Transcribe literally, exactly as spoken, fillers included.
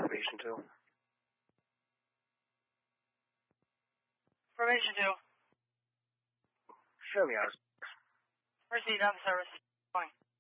Formation two. Formation two. Show me out. Proceed on service. Going.